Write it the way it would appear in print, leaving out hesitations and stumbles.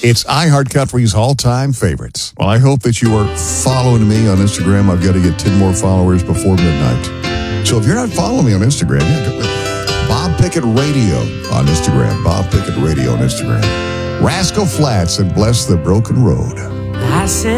It's iHeartCountry's all-time favorites. Well, I hope that you are following me on Instagram. I've got to get 10 more followers before midnight. So if you're not following me on Instagram, Bob Pickett Radio on Instagram. Bob Pickett Radio on Instagram. Rascal Flatts and Bless the Broken Road. I said